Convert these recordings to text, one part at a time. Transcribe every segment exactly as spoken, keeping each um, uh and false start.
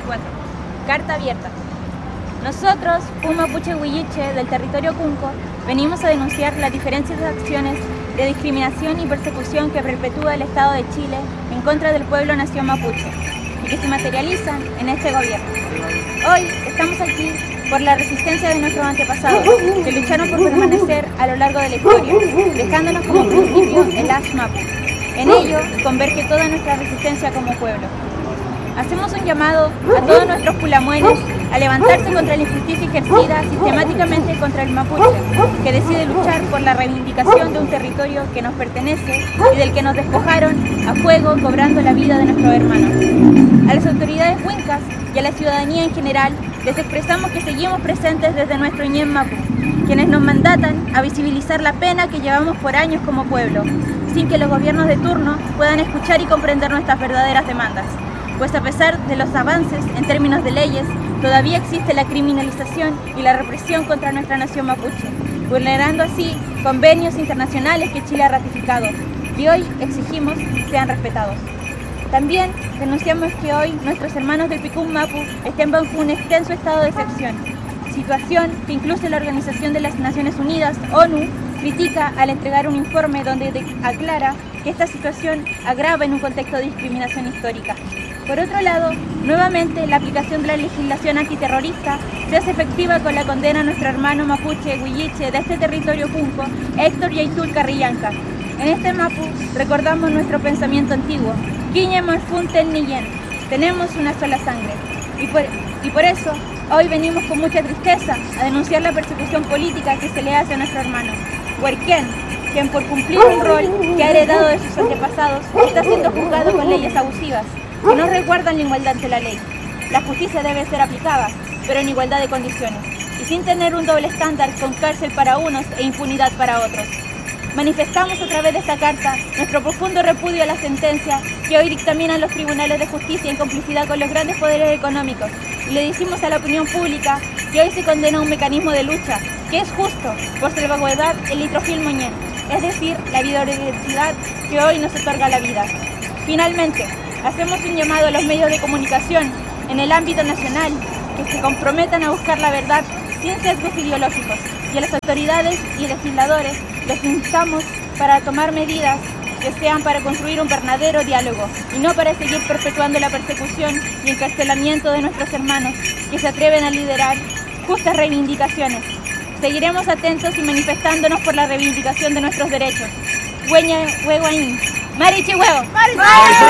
veinticuatro. Carta abierta. Nosotros, un mapuche huilliche del territorio Cunco, venimos a denunciar las diferentes acciones de discriminación y persecución que perpetúa el Estado de Chile en contra del pueblo nación mapuche y que se materializan en este gobierno. Hoy estamos aquí por la resistencia de nuestros antepasados, que lucharon por permanecer a lo largo de la historia, dejándonos como principio el Ash Mapu. En ello converge toda nuestra resistencia como pueblo. Hacemos un llamado a todos nuestros pulamuenes a levantarse contra la injusticia ejercida sistemáticamente contra el mapuche, que decide luchar por la reivindicación de un territorio que nos pertenece y del que nos despojaron a fuego cobrando la vida de nuestros hermanos. A las autoridades huincas y a la ciudadanía en general les expresamos que seguimos presentes desde nuestro Ñen Mapu, quienes nos mandatan a visibilizar la pena que llevamos por años como pueblo, sin que los gobiernos de turno puedan escuchar y comprender nuestras verdaderas demandas. Pues a pesar de los avances en términos de leyes, todavía existe la criminalización y la represión contra nuestra nación mapuche, vulnerando así convenios internacionales que Chile ha ratificado y hoy exigimos sean respetados. También denunciamos que hoy nuestros hermanos del Picún Mapu estén bajo un extenso estado de excepción, situación que incluso la Organización de las Naciones Unidas, ONU, critica al entregar un informe donde aclara que esta situación agrava en un contexto de discriminación histórica. Por otro lado, nuevamente la aplicación de la legislación antiterrorista se hace efectiva con la condena a nuestro hermano mapuche huilliche de este territorio Cunco, Héctor Yaitul Carrillanca. En este Mapu recordamos nuestro pensamiento antiguo, Quiñe Manfunten Niyen, tenemos una sola sangre. Y por, y por eso, hoy venimos con mucha tristeza a denunciar la persecución política que se le hace a nuestro hermano, Huerquén, quien por cumplir un rol que ha heredado de sus antepasados está siendo juzgado con leyes abusivas que no resguardan la igualdad ante la ley. La justicia debe ser aplicada, pero en igualdad de condiciones, y sin tener un doble estándar con cárcel para unos e impunidad para otros. Manifestamos a través de esta carta nuestro profundo repudio a la sentencia que hoy dictaminan los tribunales de justicia en complicidad con los grandes poderes económicos, y le decimos a la opinión pública que hoy se condena un mecanismo de lucha que es justo por salvaguardar el litrofilmo Ñen, es decir, la biodiversidad que hoy nos otorga la vida. Finalmente, hacemos un llamado a los medios de comunicación en el ámbito nacional que se comprometan a buscar la verdad sin sesgos ideológicos, y a las autoridades y legisladores los instamos para tomar medidas que sean para construir un verdadero diálogo y no para seguir perpetuando la persecución y encarcelamiento de nuestros hermanos que se atreven a liderar justas reivindicaciones. Seguiremos atentos y manifestándonos por la reivindicación de nuestros derechos. Hueña Huehuaín. Marichi Huevo. Marichi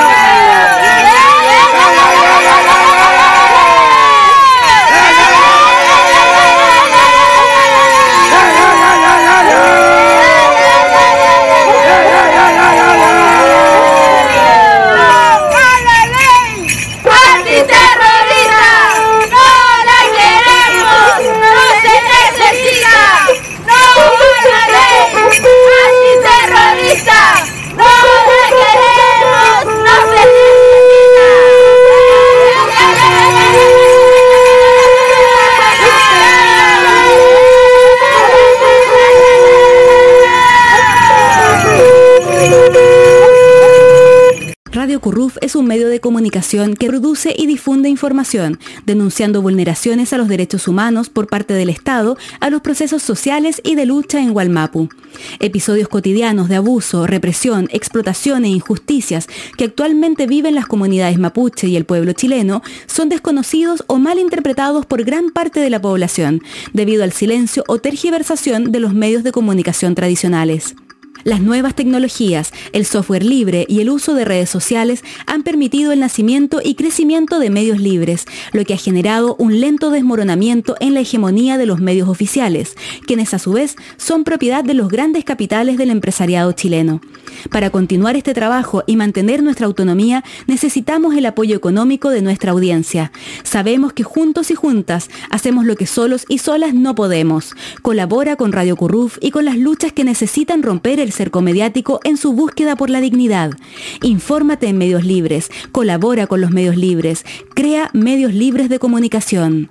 Radio Curruf es un medio de comunicación que produce y difunde información, denunciando vulneraciones a los derechos humanos por parte del Estado a los procesos sociales y de lucha en Gualmapu. Episodios cotidianos de abuso, represión, explotación e injusticias que actualmente viven las comunidades mapuche y el pueblo chileno son desconocidos o mal interpretados por gran parte de la población, debido al silencio o tergiversación de los medios de comunicación tradicionales. Las nuevas tecnologías, el software libre y el uso de redes sociales han permitido el nacimiento y crecimiento de medios libres, lo que ha generado un lento desmoronamiento en la hegemonía de los medios oficiales, quienes a su vez son propiedad de los grandes capitales del empresariado chileno. Para continuar este trabajo y mantener nuestra autonomía, necesitamos el apoyo económico de nuestra audiencia. Sabemos que juntos y juntas hacemos lo que solos y solas no podemos. Colabora con Radio Curruf y con las luchas que necesitan romper el cerco mediático en su búsqueda por la dignidad. Infórmate en medios libres, colabora con los medios libres, crea medios libres de comunicación.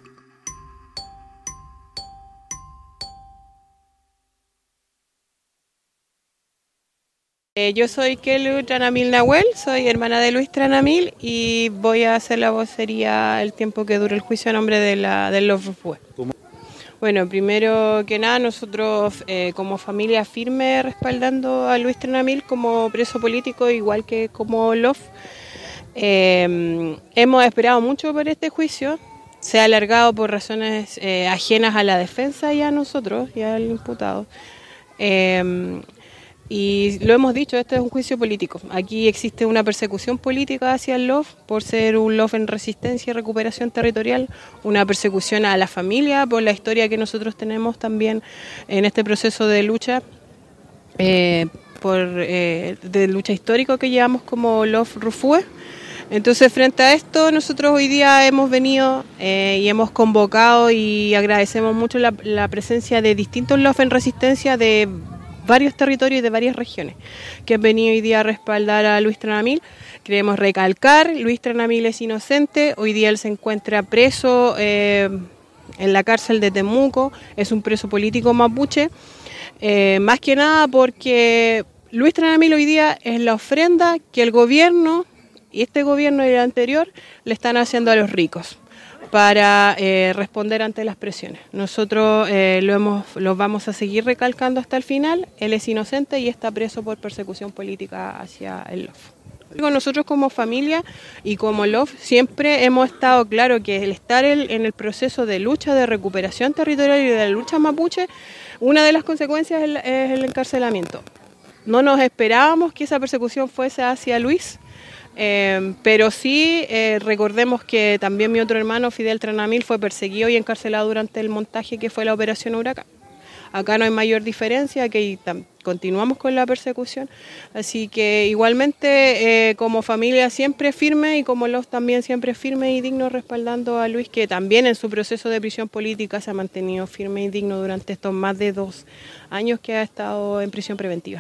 Eh, yo soy Kelu Tranamil Nahuel, soy hermana de Luis Tranamil y voy a hacer la vocería el tiempo que dure el juicio a nombre de la, del Love Rufúe. Bueno, primero que nada, nosotros eh, como familia firme respaldando a Luis Tranamil como preso político, igual que como Love. Eh, hemos esperado mucho por este juicio, se ha alargado por razones eh, ajenas a la defensa y a nosotros, y al imputado. Eh, Y lo hemos dicho, este es un juicio político. Aquí existe una persecución política hacia el Love por ser un Love en resistencia y recuperación territorial, una persecución a la familia por la historia que nosotros tenemos también en este proceso de lucha, eh, por, eh, de lucha histórico que llevamos como Love Rufúe. Entonces, frente a esto, nosotros hoy día hemos venido eh, y hemos convocado y agradecemos mucho la, la presencia de distintos Love en resistencia de varios territorios y de varias regiones que han venido hoy día a respaldar a Luis Tranamil. Queremos recalcar, Luis Tranamil es inocente, hoy día él se encuentra preso eh, en la cárcel de Temuco, es un preso político mapuche, eh, más que nada porque Luis Tranamil hoy día es la ofrenda que el gobierno, y este gobierno y el anterior, le están haciendo a los ricos para eh, responder ante las presiones. Nosotros eh, lo, hemos, lo vamos a seguir recalcando hasta el final. Él es inocente y está preso por persecución política hacia el Love. Nosotros como familia y como Love siempre hemos estado claro que el estar el, en el proceso de lucha, de recuperación territorial y de la lucha mapuche, una de las consecuencias es el, es el encarcelamiento. No nos esperábamos que esa persecución fuese hacia Luis, Eh, pero sí eh, recordemos que también mi otro hermano, Fidel Tranamil, fue perseguido y encarcelado durante el montaje que fue la Operación Huracán. Acá no hay mayor diferencia, que continuamos con la persecución, así que igualmente eh, como familia siempre firme y como los también siempre firme y digno respaldando a Luis, que también en su proceso de prisión política se ha mantenido firme y digno durante estos más de dos años que ha estado en prisión preventiva.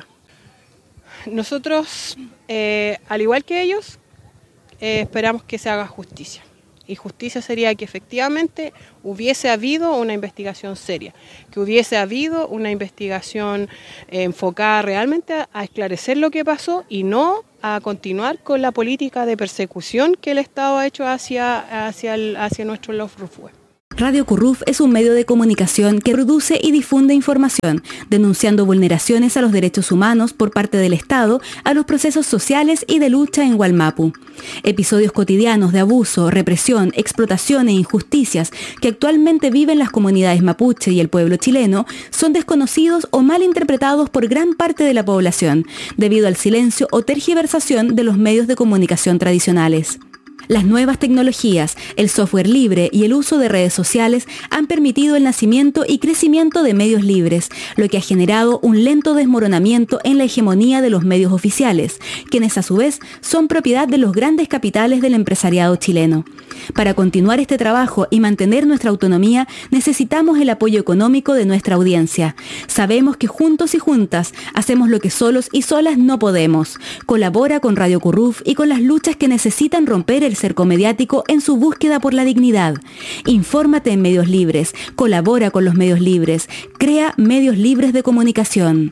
Nosotros, eh, al igual que ellos, eh, esperamos que se haga justicia. Y justicia sería que efectivamente hubiese habido una investigación seria, que hubiese habido una investigación eh, enfocada realmente a, a esclarecer lo que pasó y no a continuar con la política de persecución que el Estado ha hecho hacia, hacia, el, hacia nuestro Love Rufúe. Radio Curruf es un medio de comunicación que produce y difunde información, denunciando vulneraciones a los derechos humanos por parte del Estado a los procesos sociales y de lucha en Wallmapu. Episodios cotidianos de abuso, represión, explotación e injusticias que actualmente viven las comunidades mapuche y el pueblo chileno son desconocidos o mal interpretados por gran parte de la población, debido al silencio o tergiversación de los medios de comunicación tradicionales. Las nuevas tecnologías, el software libre y el uso de redes sociales han permitido el nacimiento y crecimiento de medios libres, lo que ha generado un lento desmoronamiento en la hegemonía de los medios oficiales, quienes a su vez son propiedad de los grandes capitales del empresariado chileno. Para continuar este trabajo y mantener nuestra autonomía, necesitamos el apoyo económico de nuestra audiencia. Sabemos que juntos y juntas hacemos lo que solos y solas no podemos. Colabora con Radio Curruf y con las luchas que necesitan romper el cerco mediático en su búsqueda por la dignidad. Infórmate en medios libres, colabora con los medios libres, crea medios libres de comunicación.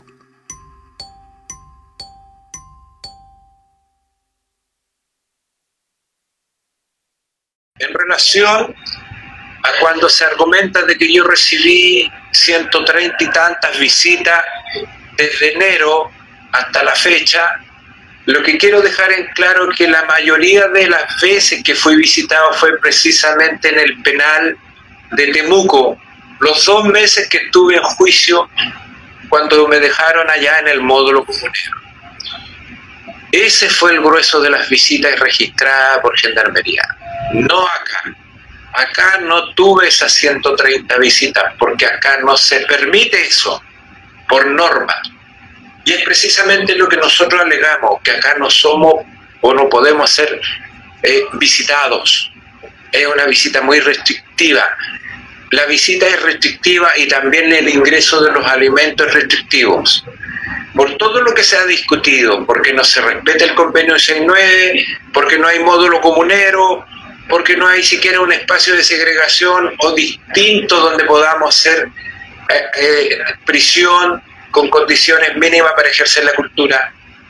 En relación a cuando se argumenta de que yo recibí ciento treinta y tantas visitas desde enero hasta la fecha, lo que quiero dejar en claro es que la mayoría de las veces que fui visitado fue precisamente en el penal de Temuco, los dos meses que estuve en juicio cuando me dejaron allá en el módulo comunero. Ese fue el grueso de las visitas registradas por Gendarmería, no acá. Acá no tuve esas ciento treinta visitas porque acá no se permite eso por norma. Y es precisamente lo que nosotros alegamos, que acá no somos o no podemos ser eh, visitados. Es una visita muy restrictiva. La visita es restrictiva y también el ingreso de los alimentos es restrictivos. Por todo lo que se ha discutido, porque no se respeta el convenio seis nueve, porque no hay módulo comunero, porque no hay siquiera un espacio de segregación o distinto donde podamos hacer eh, eh, prisión con condiciones mínimas para ejercer la cultura.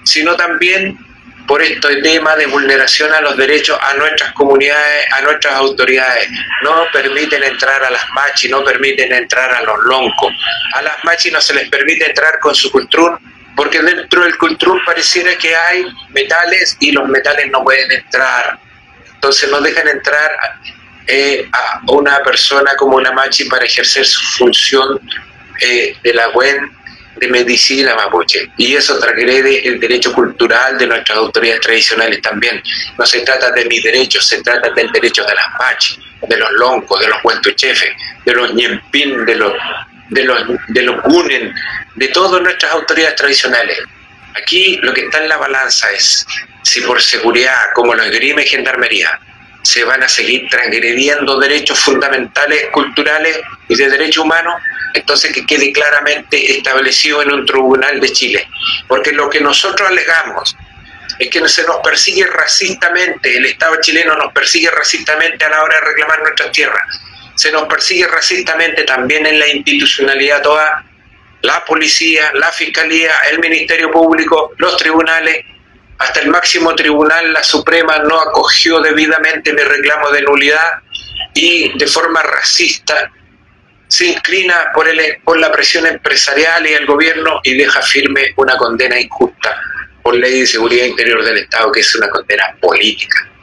sino también por este tema de vulneración a los derechos a nuestras comunidades, a nuestras autoridades. No permiten entrar a las machis, no permiten entrar a los loncos. A las machis no se les permite entrar con su cultrún, porque dentro del cultrún pareciera que hay metales y los metales no pueden entrar. Entonces no dejan entrar eh, a una persona como una machi para ejercer su función eh, de la buen de medicina mapuche, y eso transgrede el derecho cultural de nuestras autoridades tradicionales también. No se trata de mis derechos, se trata del derecho de las machis, de los loncos, de los huentuchefes, de los ñempín, de los de los de los gunen, de todas nuestras autoridades tradicionales. Aquí lo que está en la balanza es si por seguridad, como lo esgrime Gendarmería, se van a seguir transgrediendo derechos fundamentales, culturales y de derechos humanos, entonces que quede claramente establecido en un tribunal de Chile. Porque lo que nosotros alegamos es que se nos persigue racistamente, el Estado chileno nos persigue racistamente a la hora de reclamar nuestras tierras. Se nos persigue racistamente también en la institucionalidad toda, la policía, la fiscalía, el Ministerio Público, los tribunales. Hasta el máximo tribunal, la Suprema, no acogió debidamente mi reclamo de nulidad y de forma racista se inclina por, el, por la presión empresarial y el gobierno y deja firme una condena injusta por ley de seguridad interior del Estado, que es una condena política.